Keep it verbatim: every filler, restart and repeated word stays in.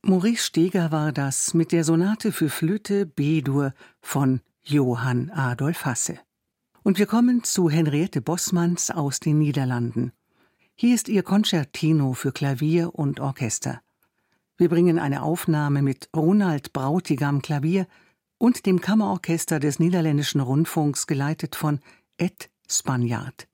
Maurice Steger war das mit der Sonate für Flöte B-Dur von Johann Adolf Hasse. Und wir kommen zu Henriette Bosmans aus den Niederlanden. Hier ist ihr Concertino für Klavier und Orchester. Wir bringen eine Aufnahme mit Ronald Brautigam Klavier und dem Kammerorchester des Niederländischen Rundfunks, geleitet von Ed Spanjaard.